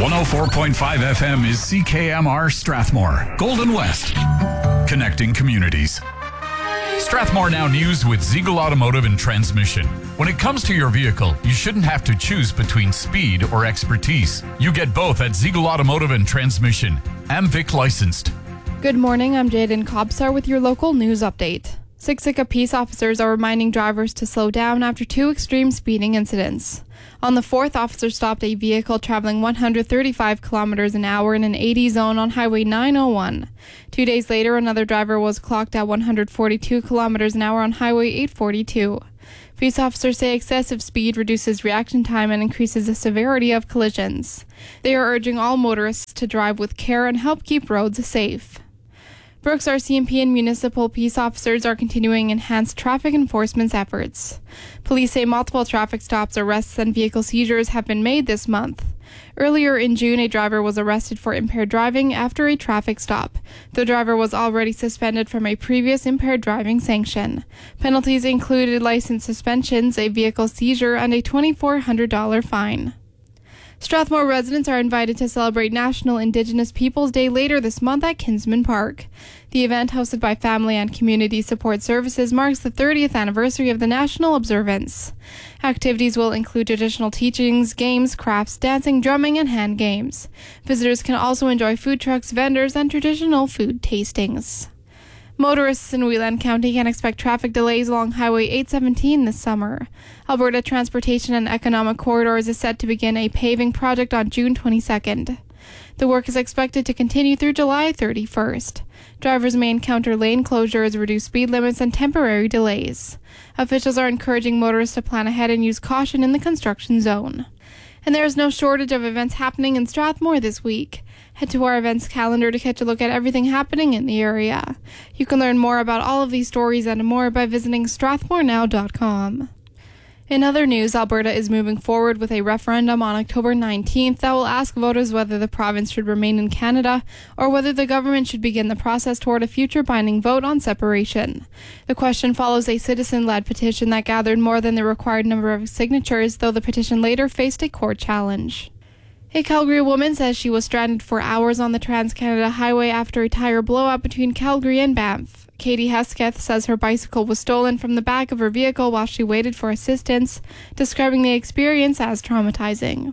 104.5 FM is CKMR Strathmore, Golden West, connecting communities. Strathmore Now News with Ziegel Automotive and Transmission. When it comes to your vehicle, you shouldn't have to choose between speed or expertise. You get both at Ziegel Automotive and Transmission. AMVIC licensed. Good morning, I'm Jaden Cobsar with your local news update. Siksika peace officers are reminding drivers to slow down after two extreme speeding incidents. On the 4th, officers stopped a vehicle traveling 135 kilometers an hour in an 80 zone on Highway 901. 2 days later, another driver was clocked at 142 kilometers an hour on Highway 842. Peace officers say excessive speed reduces reaction time and increases the severity of collisions. They are urging all motorists to drive with care and help keep roads safe. Brooks RCMP and municipal peace officers are continuing enhanced traffic enforcement efforts. Police say multiple traffic stops, arrests, and vehicle seizures have been made this month. Earlier in June, a driver was arrested for impaired driving after a traffic stop. The driver was already suspended from a previous impaired driving sanction. Penalties included license suspensions, a vehicle seizure, and a $2,400 fine. Strathmore residents are invited to celebrate National Indigenous Peoples Day later this month at Kinsman Park. The event, hosted by Family and Community Support Services, marks the 30th anniversary of the national observance. Activities will include traditional teachings, games, crafts, dancing, drumming, and hand games. Visitors can also enjoy food trucks, vendors, and traditional food tastings. Motorists in Wheelan County can expect traffic delays along Highway 817 this summer. Alberta Transportation and Economic Corridors is set to begin a paving project on June 22nd. The work is expected to continue through July 31st. Drivers may encounter lane closures, reduced speed limits, and temporary delays. Officials are encouraging motorists to plan ahead and use caution in the construction zone. And there is no shortage of events happening in Strathmore this week. Head to our events calendar to catch a look at everything happening in the area. You can learn more about all of these stories and more by visiting strathmorenow.com. In other news, Alberta is moving forward with a referendum on October 19th that will ask voters whether the province should remain in Canada or whether the government should begin the process toward a future binding vote on separation. The question follows a citizen-led petition that gathered more than the required number of signatures, though the petition later faced a court challenge. A Calgary woman says she was stranded for hours on the Trans-Canada Highway after a tire blowout between Calgary and Banff. Katie Hesketh says her bicycle was stolen from the back of her vehicle while she waited for assistance, describing the experience as traumatizing.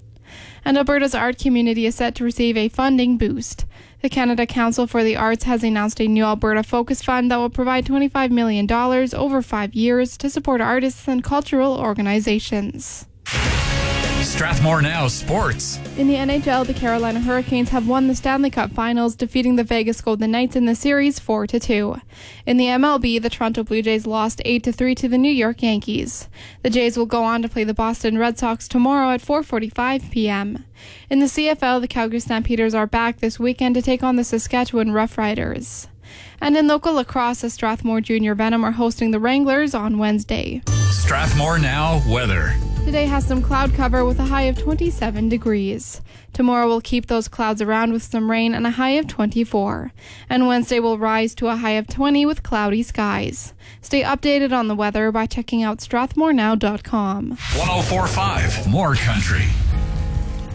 And Alberta's art community is set to receive a funding boost. The Canada Council for the Arts has announced a new Alberta Focus Fund that will provide $25 million over 5 years to support artists and cultural organizations. Strathmore Now Sports. In the NHL, the Carolina Hurricanes have won the Stanley Cup Finals, defeating the Vegas Golden Knights in the series 4-2. In the MLB, the Toronto Blue Jays lost 8-3 to the New York Yankees. The Jays will go on to play the Boston Red Sox tomorrow at 4:45 p.m. In the CFL, the Calgary Stampeders are back this weekend to take on the Saskatchewan Roughriders. And in local lacrosse, the Strathmore Junior Venom are hosting the Wranglers on Wednesday. Strathmore Now weather. Today has some cloud cover with a high of 27 degrees. Tomorrow will keep those clouds around with some rain and a high of 24. And Wednesday will rise to a high of 20 with cloudy skies. Stay updated on the weather by checking out strathmorenow.com. 104.5 More Country.